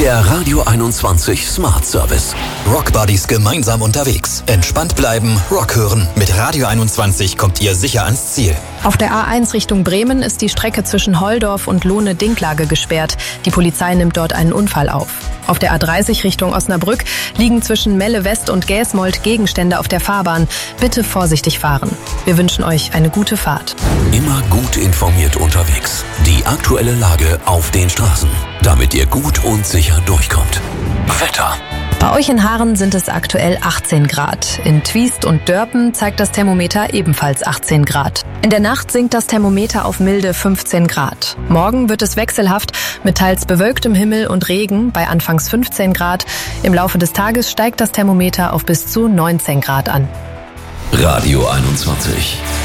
Der Radio 21 Smart Service. Rock Buddies gemeinsam unterwegs. Entspannt bleiben, Rock hören. Mit Radio 21 kommt ihr sicher ans Ziel. Auf der A1 Richtung Bremen ist die Strecke zwischen Holdorf und Lohne-Dinklage gesperrt. Die Polizei nimmt dort einen Unfall auf. Auf der A30 Richtung Osnabrück liegen zwischen Melle West und Gäsmold Gegenstände auf der Fahrbahn. Bitte vorsichtig fahren. Wir wünschen euch eine gute Fahrt. Immer gut informiert unterwegs. Die aktuelle Lage auf den Straßen, damit ihr gut und sicher durchkommt. Wetter. Bei euch in Haaren sind es aktuell 18 Grad. In Twiest und Dörpen zeigt das Thermometer ebenfalls 18 Grad. In der Nacht sinkt das Thermometer auf milde 15 Grad. Morgen wird es wechselhaft mit teils bewölktem Himmel und Regen bei anfangs 15 Grad. Im Laufe des Tages steigt das Thermometer auf bis zu 19 Grad an. Radio 21.